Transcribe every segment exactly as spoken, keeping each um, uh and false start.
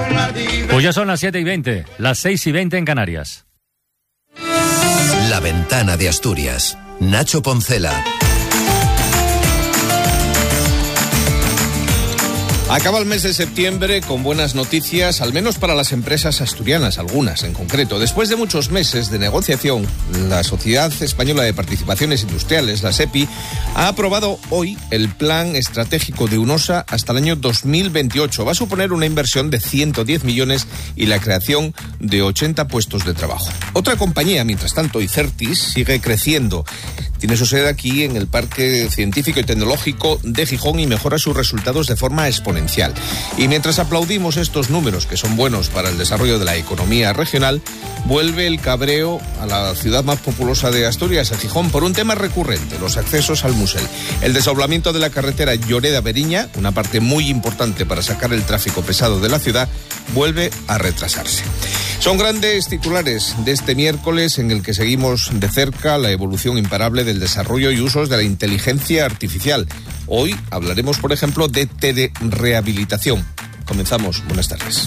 Pues ya son las siete y veinte, las seis y veinte en Canarias. La Ventana de Asturias. Nacho Poncela. Acaba el mes de septiembre con buenas noticias, al menos para las empresas asturianas, algunas en concreto. Después de muchos meses de negociación, la Sociedad Española de Participaciones Industriales, la SEPI, ha aprobado hoy el plan estratégico de UNOSA hasta el año dos mil veintiocho. Va a suponer una inversión de ciento diez millones y la creación de ochenta puestos de trabajo. Otra compañía, mientras tanto, Icertis, sigue creciendo. Tiene su sede aquí en el Parque Científico y Tecnológico de Gijón y mejora sus resultados de forma exponencial. Y mientras aplaudimos estos números, que son buenos para el desarrollo de la economía regional, vuelve el cabreo a la ciudad más populosa de Asturias, a Gijón, por un tema recurrente: los accesos al Musel. El desdoblamiento de la carretera Lloreda-Beriña, una parte muy importante para sacar el tráfico pesado de la ciudad, vuelve a retrasarse. Son grandes titulares de este miércoles, en el que seguimos de cerca la evolución imparable del desarrollo y usos de la inteligencia artificial. Hoy hablaremos, por ejemplo, de telerehabilitación. Comenzamos. Buenas tardes.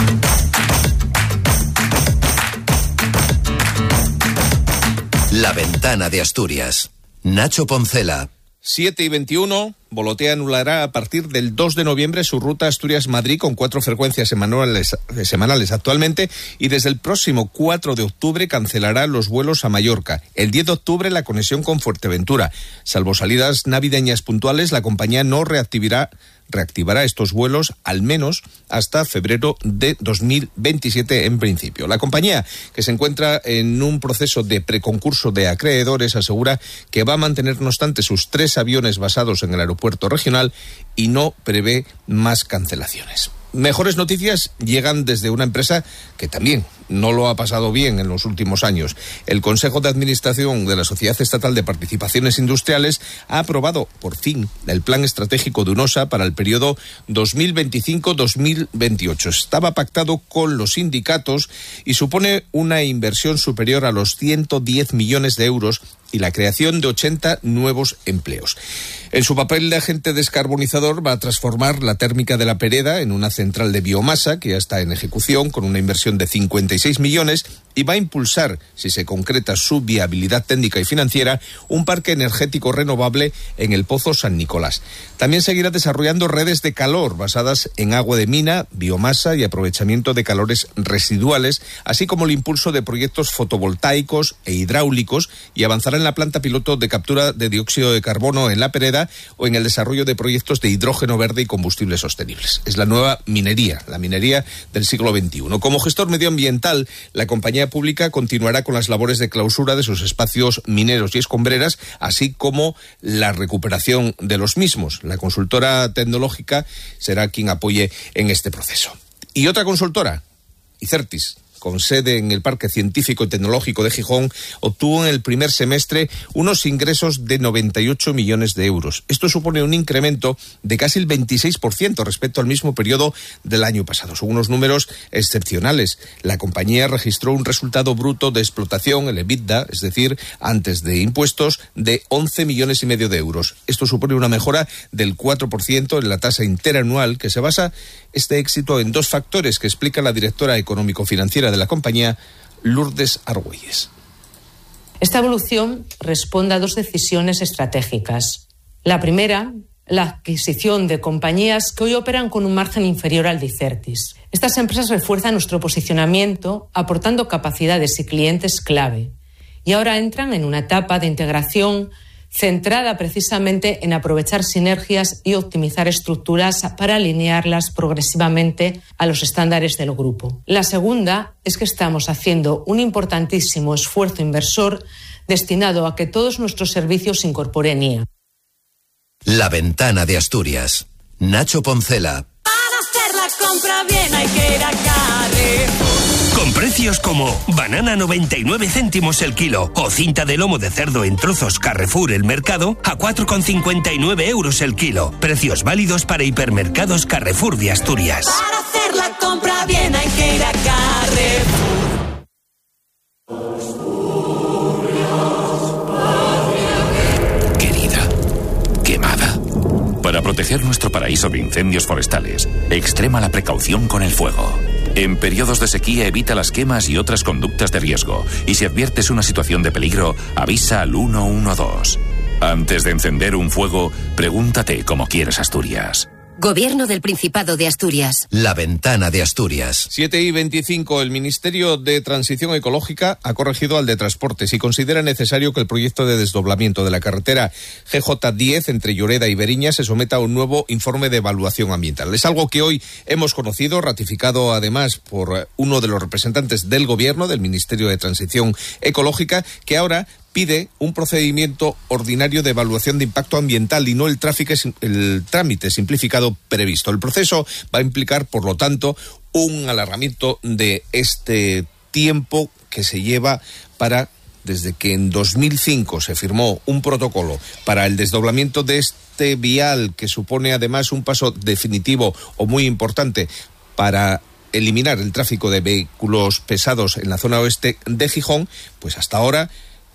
La Ventana de Asturias. Nacho Poncela. siete y veintiuno, Volotea anulará a partir del dos de noviembre su ruta Asturias-Madrid con cuatro frecuencias semanales, semanales actualmente, y desde el próximo cuatro de octubre cancelará los vuelos a Mallorca. El diez de octubre la conexión con Fuerteventura. Salvo salidas navideñas puntuales, la compañía no reactivará reactivará estos vuelos al menos hasta febrero de dos mil veintisiete en principio. La compañía, que se encuentra en un proceso de preconcurso de acreedores, asegura que va a mantener, no obstante, sus tres aviones basados en el aeropuerto regional y no prevé más cancelaciones. Mejores noticias llegan desde una empresa que también no lo ha pasado bien en los últimos años. El Consejo de Administración de la Sociedad Estatal de Participaciones Industriales ha aprobado, por fin, el plan estratégico de UNOSA para el periodo dos mil veinticinco a dos mil veintiocho. Estaba pactado con los sindicatos y supone una inversión superior a los ciento diez millones de euros y la creación de ochenta nuevos empleos. En su papel de agente descarbonizador va a transformar la térmica de La Pereda en una central de biomasa que ya está en ejecución con una inversión de cincuenta y seis millones y va a impulsar, si se concreta su viabilidad técnica y financiera, un parque energético renovable en el Pozo San Nicolás. También seguirá desarrollando redes de calor basadas en agua de mina, biomasa y aprovechamiento de calores residuales, así como el impulso de proyectos fotovoltaicos e hidráulicos, y avanzará en la planta piloto de captura de dióxido de carbono en La Pereda o en el desarrollo de proyectos de hidrógeno verde y combustibles sostenibles. Es la nueva minería, la minería del siglo veintiuno. Como gestor medioambiental, la compañía pública continuará con las labores de clausura de sus espacios mineros y escombreras, así como la recuperación de los mismos. La consultora tecnológica será quien apoye en este proceso. Y otra consultora, Icertis, con sede en el Parque Científico y Tecnológico de Gijón, obtuvo en el primer semestre unos ingresos de noventa y ocho millones de euros. Esto supone un incremento de casi el veintiséis por ciento respecto al mismo periodo del año pasado. Son unos números excepcionales. La compañía registró un resultado bruto de explotación, el EBITDA, es decir, antes de impuestos, de once millones y medio de euros. Esto supone una mejora del cuatro por ciento en la tasa interanual, que se basa este éxito en dos factores que explica la directora económico-financiera de la compañía, Lourdes Argüelles. Esta evolución responde a dos decisiones estratégicas. La primera, la adquisición de compañías que hoy operan con un margen inferior al de Icertis. Estas empresas refuerzan nuestro posicionamiento, aportando capacidades y clientes clave, y ahora entran en una etapa de integración centrada precisamente en aprovechar sinergias y optimizar estructuras para alinearlas progresivamente a los estándares del grupo. La segunda es que estamos haciendo un importantísimo esfuerzo inversor destinado a que todos nuestros servicios se incorporen I A. La Ventana de Asturias. Nacho Poncela. Para hacer la compra bien hay que ir a Carrefour. Con precios como banana noventa y nueve céntimos el kilo o cinta de lomo de cerdo en trozos Carrefour El Mercado a cuatro con cincuenta y nueve euros el kilo. Precios válidos para hipermercados Carrefour de Asturias. Para hacer la compra bien hay que ir a Carrefour. Querida, quemada. Para proteger nuestro paraíso de incendios forestales, extrema la precaución con el fuego. En periodos de sequía evita las quemas y otras conductas de riesgo. Y si adviertes una situación de peligro, avisa al uno uno dos. Antes de encender un fuego, pregúntate cómo quieres Asturias. Gobierno del Principado de Asturias. La Ventana de Asturias. siete y veinticinco. El Ministerio de Transición Ecológica ha corregido al de Transportes y considera necesario que el proyecto de desdoblamiento de la carretera G J diez entre Lloreda y Beriña se someta a un nuevo informe de evaluación ambiental. Es algo que hoy hemos conocido, ratificado además por uno de los representantes del Gobierno, del Ministerio de Transición Ecológica, que ahora pide un procedimiento ordinario de evaluación de impacto ambiental y no el, tráfico, el trámite simplificado previsto. El proceso va a implicar, por lo tanto, un alargamiento de este tiempo que se lleva para, desde que en dos mil cinco se firmó un protocolo para el desdoblamiento de este vial, que supone además un paso definitivo o muy importante para eliminar el tráfico de vehículos pesados en la zona oeste de Gijón, pues hasta ahora...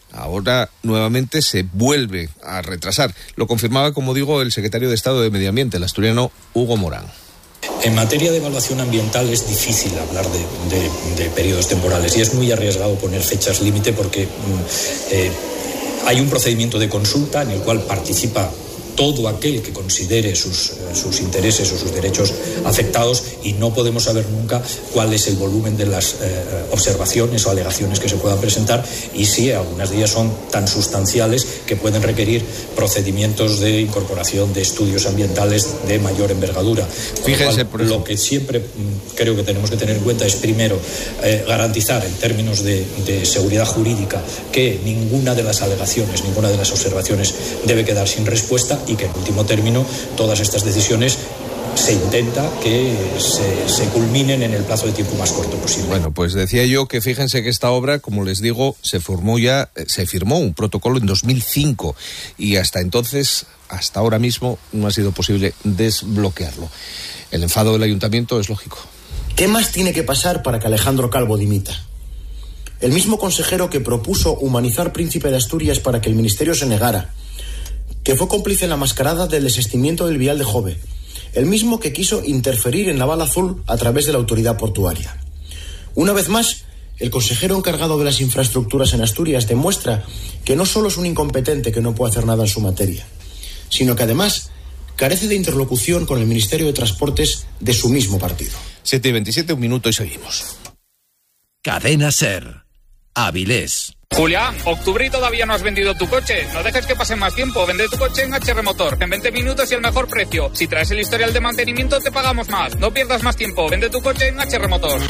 Ahora nuevamente se vuelve a retrasar. Lo confirmaba, como digo, el secretario de Estado de Medio Ambiente, el asturiano Hugo Morán. En materia de evaluación ambiental es difícil hablar de, de, de periodos temporales y es muy arriesgado poner fechas límite porque eh, hay un procedimiento de consulta en el cual participa todo aquel que considere sus, sus intereses o sus derechos afectados y no podemos saber nunca cuál es el volumen de las eh, observaciones o alegaciones que se puedan presentar y si algunas de ellas son tan sustanciales que pueden requerir procedimientos de incorporación de estudios ambientales de mayor envergadura. Fíjense, por lo que siempre mm, creo que tenemos que tener en cuenta es primero eh, garantizar en términos de, de seguridad jurídica que ninguna de las alegaciones, ninguna de las observaciones debe quedar sin respuesta y que en último término todas estas decisiones se intenta que se, se culminen en el plazo de tiempo más corto posible. Bueno, pues decía yo que fíjense que esta obra, como les digo, se formó ya, se firmó un protocolo en dos mil cinco y hasta entonces, hasta ahora mismo, no ha sido posible desbloquearlo. El enfado del ayuntamiento es lógico. ¿Qué más tiene que pasar para que Alejandro Calvo dimita? El mismo consejero que propuso humanizar Príncipe de Asturias para que el ministerio se negara, que fue cómplice en la mascarada del desistimiento del vial de Jove, el mismo que quiso interferir en la bala azul a través de la autoridad portuaria. Una vez más, el consejero encargado de las infraestructuras en Asturias demuestra que no solo es un incompetente que no puede hacer nada en su materia, sino que además carece de interlocución con el Ministerio de Transportes de su mismo partido. siete y veintisiete, un minuto y seguimos. Cadena SER. Avilés. Julia, octubre y todavía no has vendido tu coche. No dejes que pase más tiempo. Vende tu coche en H R Motor. En veinte minutos y el mejor precio. Si traes el historial de mantenimiento, te pagamos más. No pierdas más tiempo. Vende tu coche en H R Motor.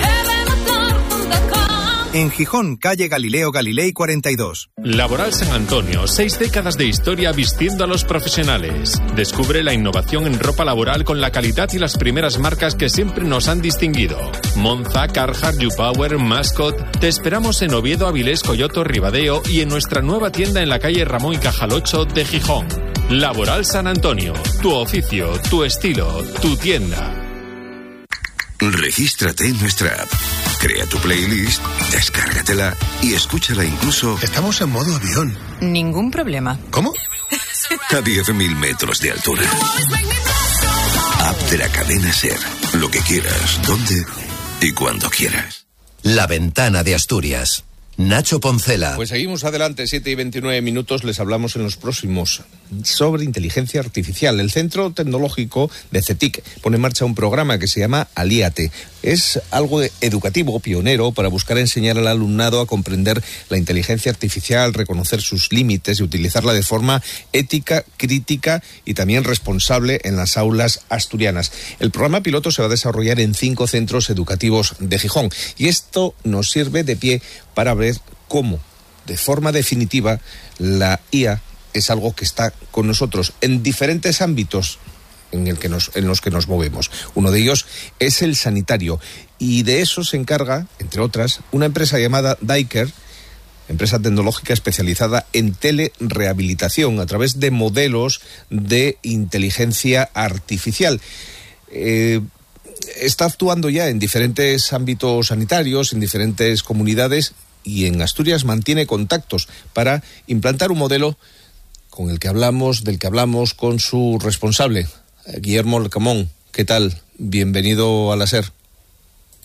En Gijón, calle Galileo Galilei cuarenta y dos. Laboral San Antonio, seis décadas de historia vistiendo a los profesionales. Descubre la innovación en ropa laboral con la calidad y las primeras marcas que siempre nos han distinguido. Monza, Carhartt, YouPower, Mascot. Te esperamos en Oviedo, Avilés, Coyoto, Ribadeo y en nuestra nueva tienda en la calle Ramón y Cajal ocho de Gijón. Laboral San Antonio, tu oficio, tu estilo, tu tienda. Regístrate en nuestra app. Crea tu playlist, descárgatela y escúchala incluso... Estamos en modo avión. Ningún problema. ¿Cómo? A diez mil metros de altura. App de la cadena SER. Lo que quieras, dónde y cuando quieras. La Ventana de Asturias. Nacho Poncela. Pues seguimos adelante, siete y veintinueve minutos, les hablamos en los próximos sobre inteligencia artificial. El Centro Tecnológico de CETIC pone en marcha un programa que se llama Alíate. Es algo educativo, pionero, para buscar enseñar al alumnado a comprender la inteligencia artificial, reconocer sus límites y utilizarla de forma ética, crítica y también responsable en las aulas asturianas. El programa piloto se va a desarrollar en cinco centros educativos de Gijón y esto nos sirve de pie para ver cómo, de forma definitiva, la I A es algo que está con nosotros en diferentes ámbitos en, el que nos, en los que nos movemos. Uno de ellos es el sanitario y de eso se encarga, entre otras, una empresa llamada Daiker, empresa tecnológica especializada en telerehabilitación a través de modelos de inteligencia artificial. Eh, está actuando ya en diferentes ámbitos sanitarios, en diferentes comunidades, y en Asturias mantiene contactos para implantar un modelo con el que hablamos, del que hablamos con su responsable, Guillermo Lecamón. ¿Qué tal? Bienvenido a la SER.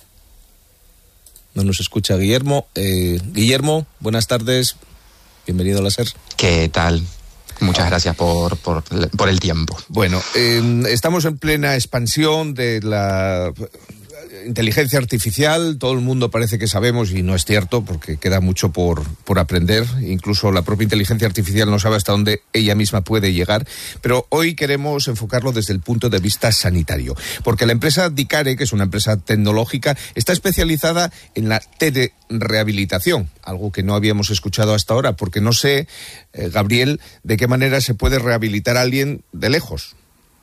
No nos escucha Guillermo. Eh, Guillermo, buenas tardes. Bienvenido a la SER. ¿Qué tal? Muchas gracias por, por, por el tiempo. Bueno, eh, estamos en plena expansión de la inteligencia artificial. Todo el mundo parece que sabemos, y no es cierto, porque queda mucho por, por aprender. Incluso la propia inteligencia artificial no sabe hasta dónde ella misma puede llegar. Pero hoy queremos enfocarlo desde el punto de vista sanitario. Porque la empresa Dicare, que es una empresa tecnológica, está especializada en la telerehabilitación, algo que no habíamos escuchado hasta ahora, porque no sé, eh, Gabriel, de qué manera se puede rehabilitar a alguien de lejos.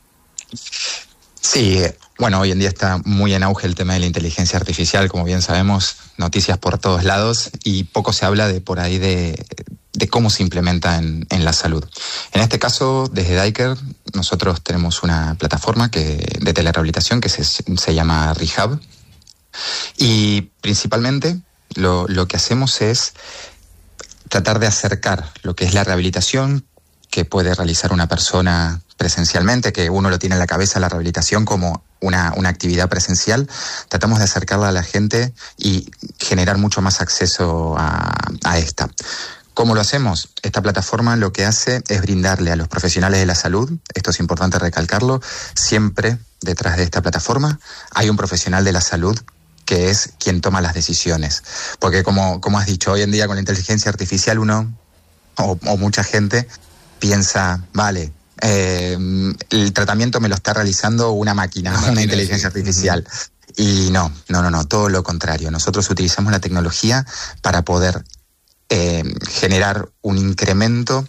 Sí, bueno, hoy en día está muy en auge el tema de la inteligencia artificial, como bien sabemos, noticias por todos lados, y poco se habla de por ahí de, de cómo se implementa en, en la salud. En este caso, desde Dicare, nosotros tenemos una plataforma que, de telerehabilitación que se, se llama Rehab, y principalmente lo, lo que hacemos es tratar de acercar lo que es la rehabilitación que puede realizar una persona presencialmente, que uno lo tiene en la cabeza, la rehabilitación como una, una actividad presencial. Tratamos de acercarla a la gente y generar mucho más acceso a, a esta. ¿Cómo lo hacemos? Esta plataforma lo que hace es brindarle a los profesionales de la salud, esto es importante recalcarlo, siempre detrás de esta plataforma hay un profesional de la salud que es quien toma las decisiones. Porque como, como has dicho, hoy en día con la inteligencia artificial uno, o, o mucha gente, piensa, vale, eh, el tratamiento me lo está realizando una máquina, una, máquina, una inteligencia sí. artificial. Uh-huh. Y no, no, no, no, todo lo contrario. Nosotros utilizamos la tecnología para poder eh, generar un incremento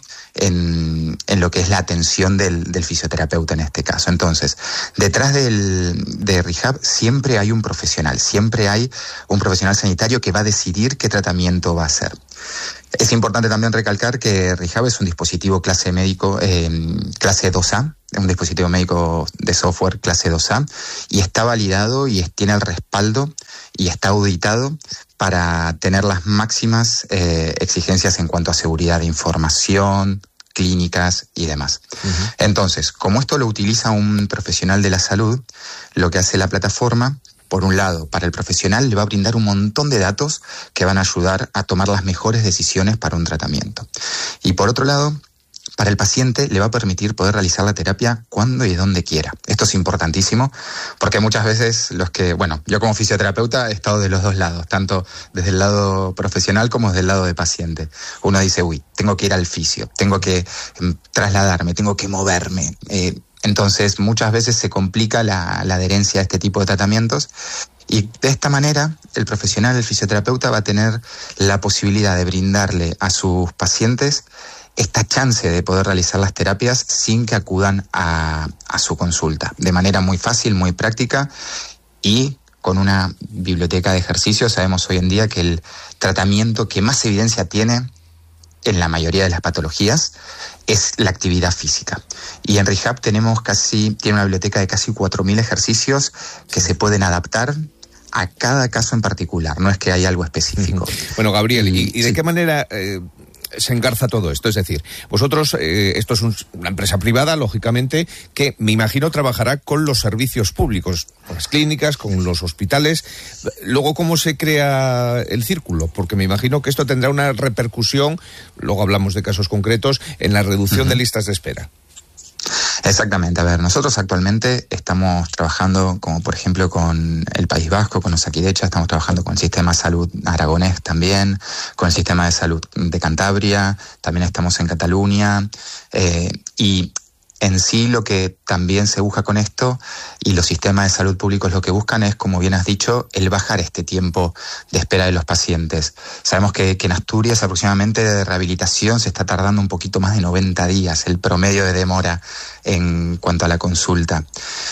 en, en lo que es la atención del, del fisioterapeuta en este caso. Entonces, detrás del, de Rehab siempre hay un profesional, siempre hay un profesional sanitario que va a decidir qué tratamiento va a hacer. Es importante también recalcar que Rehab es un dispositivo clase médico, eh, clase dos A, es un dispositivo médico de software clase dos A, y está validado y es, tiene el respaldo y está auditado para tener las máximas eh, exigencias en cuanto a seguridad de información, clínicas y demás. Uh-huh. Entonces, como esto lo utiliza un profesional de la salud, lo que hace la plataforma, por un lado, para el profesional le va a brindar un montón de datos que van a ayudar a tomar las mejores decisiones para un tratamiento. Y por otro lado, para el paciente le va a permitir poder realizar la terapia cuando y donde quiera. Esto es importantísimo porque muchas veces los que, bueno, yo como fisioterapeuta he estado de los dos lados, tanto desde el lado profesional como desde el lado de paciente. Uno dice, uy, tengo que ir al fisio, tengo que eh, trasladarme, tengo que moverme. Eh, Entonces, muchas veces se complica la, la adherencia a este tipo de tratamientos, y de esta manera el profesional, el fisioterapeuta, va a tener la posibilidad de brindarle a sus pacientes esta chance de poder realizar las terapias sin que acudan a, a su consulta, de manera muy fácil, muy práctica, y con una biblioteca de ejercicios. Sabemos hoy en día que el tratamiento que más evidencia tiene en la mayoría de las patologías es la actividad física. Y en Rehab tenemos casi, tiene una biblioteca de casi cuatro mil ejercicios que se pueden adaptar a cada caso en particular, no es que hay algo específico. Bueno, Gabriel, ¿y, y de sí. qué manera eh, se engarza todo esto? Es decir, vosotros, eh, esto es un, una empresa privada, lógicamente, que me imagino trabajará con los servicios públicos, con las clínicas, con los hospitales. Luego, ¿cómo se crea el círculo? Porque me imagino que esto tendrá una repercusión, luego hablamos de casos concretos, en la reducción uh-huh. de listas de espera. Exactamente. A ver, nosotros actualmente estamos trabajando, como por ejemplo con el País Vasco, con Osakidecha, estamos trabajando con el Sistema de Salud aragonés también, con el Sistema de Salud de Cantabria, también estamos en Cataluña, eh, y en sí lo que también se busca con esto, y los sistemas de salud públicos lo que buscan es, como bien has dicho, el bajar este tiempo de espera de los pacientes. Sabemos que, que en Asturias aproximadamente de rehabilitación se está tardando un poquito más de noventa días, el promedio de demora en cuanto a la consulta.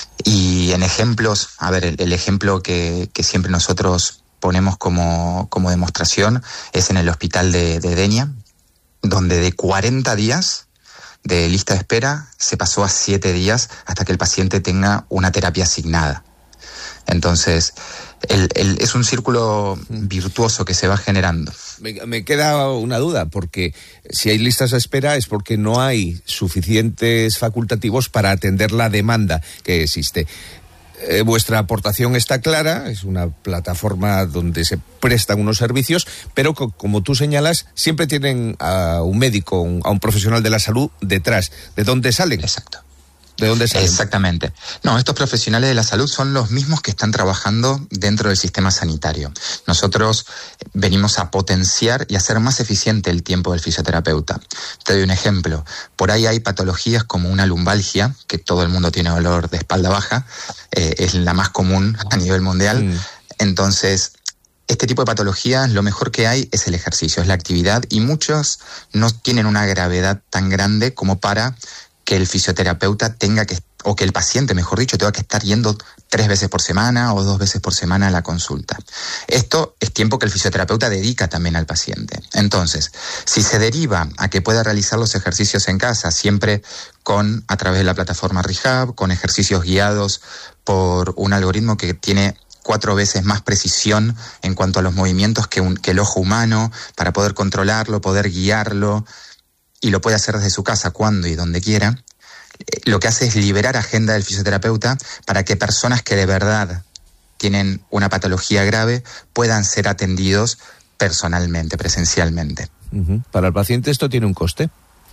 Y en ejemplos, a ver, el, el ejemplo que, que siempre nosotros ponemos como, como demostración es en el hospital de, de Denia, donde de cuarenta días de lista de espera se pasó a siete días hasta que el paciente tenga una terapia asignada. Entonces, el, el, es un círculo virtuoso que se va generando. Me, me queda una duda, porque si hay listas de espera es porque no hay suficientes facultativos para atender la demanda que existe. Eh, vuestra aportación está clara, es una plataforma donde se prestan unos servicios, pero co- como tú señalas, siempre tienen a un médico, un, a un profesional de la salud detrás. ¿De dónde salen? Exacto. ¿De dónde salen? Exactamente. No, estos profesionales de la salud son los mismos que están trabajando dentro del sistema sanitario. Nosotros venimos a potenciar y hacer más eficiente el tiempo del fisioterapeuta. Te doy un ejemplo. Por ahí hay patologías como una lumbalgia, que todo el mundo tiene dolor de espalda baja, eh, es la más común a nivel mundial. Mm. Entonces, este tipo de patologías, lo mejor que hay es el ejercicio, es la actividad, y muchos no tienen una gravedad tan grande como para que el fisioterapeuta tenga que, o que el paciente, mejor dicho, tenga que estar yendo tres veces por semana o dos veces por semana a la consulta. Esto es tiempo que el fisioterapeuta dedica también al paciente. Entonces, si se deriva a que pueda realizar los ejercicios en casa, siempre con, a través de la plataforma Rehab, con ejercicios guiados por un algoritmo que tiene cuatro veces más precisión en cuanto a los movimientos que, un, que el ojo humano, para poder controlarlo, poder guiarlo, y lo puede hacer desde su casa cuando y donde quiera, lo que hace es liberar agenda del fisioterapeuta para que personas que de verdad tienen una patología grave puedan ser atendidos personalmente, presencialmente. Uh-huh. ¿Para el paciente esto tiene un coste?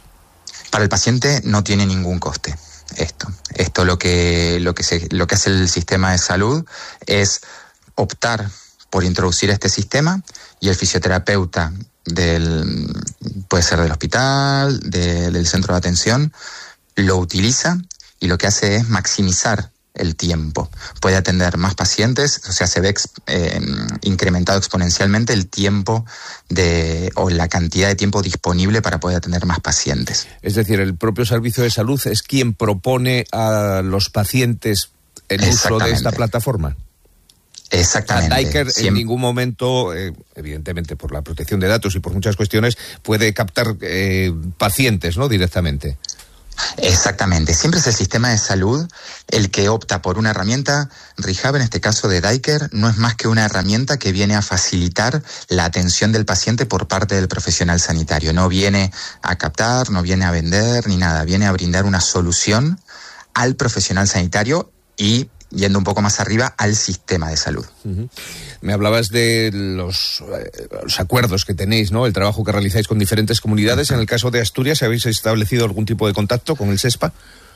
Para el paciente no tiene ningún coste. Esto, esto lo que, lo que se, lo que hace el sistema de salud es optar por introducir este sistema, y el fisioterapeuta del, puede ser del hospital, de, del centro de atención, lo utiliza y lo que hace es maximizar el tiempo. Puede atender más pacientes, o sea, se ve eh, incrementado exponencialmente el tiempo de, o la cantidad de tiempo disponible para poder atender más pacientes. Es decir, el propio servicio de salud es quien propone a los pacientes el uso de esta plataforma. Exactamente. Diker en ningún momento, eh, evidentemente por la protección de datos y por muchas cuestiones, puede captar eh, pacientes, ¿no?, directamente. Exactamente. Siempre es el sistema de salud el que opta por una herramienta. Rehab, en este caso de Diker, no es más que una herramienta que viene a facilitar la atención del paciente por parte del profesional sanitario. No viene a captar, no viene a vender ni nada. Viene a brindar una solución al profesional sanitario y, yendo un poco más arriba, al sistema de salud. Uh-huh. Me hablabas de los, eh, los acuerdos que tenéis, ¿no?, el trabajo que realizáis con diferentes comunidades. Uh-huh. En el caso de Asturias, ¿habéis establecido algún tipo de contacto con el SESPA?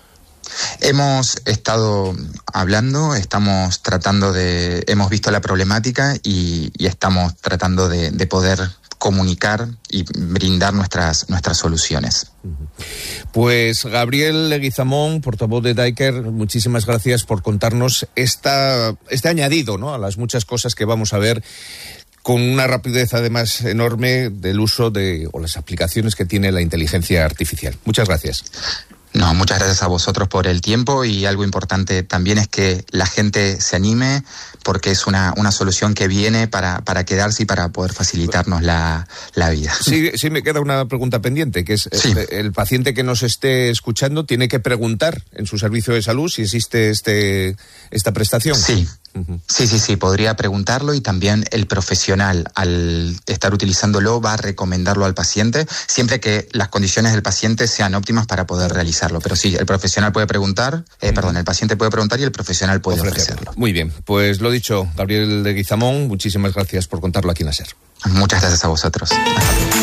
Hemos estado hablando, estamos tratando de... Hemos visto la problemática y, y estamos tratando de, de poder comunicar y brindar nuestras, nuestras soluciones. Pues Gabriel Leguizamón, portavoz de Diker, muchísimas gracias por contarnos esta, este añadido, ¿no?, a las muchas cosas que vamos a ver, con una rapidez además enorme del uso de, o las aplicaciones que tiene la inteligencia artificial. Muchas gracias. No, muchas gracias a vosotros por el tiempo, y algo importante también es que la gente se anime, porque es una, una solución que viene para, para quedarse y para poder facilitarnos la, la vida. Sí, sí, me queda una pregunta pendiente, que es sí. el, el paciente que nos esté escuchando tiene que preguntar en su servicio de salud si existe este esta prestación. Sí. Uh-huh. Sí, sí, sí, podría preguntarlo, y también el profesional, al estar utilizándolo, va a recomendarlo al paciente, siempre que las condiciones del paciente sean óptimas para poder realizarlo. Pero sí, el profesional puede preguntar, eh, uh-huh. perdón, el paciente puede preguntar y el profesional puede ofrecerlo. ofrecerlo. Muy bien, pues lo dicho, Gabriel Leguizamón, muchísimas gracias por contarlo aquí en la SER. Muchas gracias a vosotros. Hasta luego.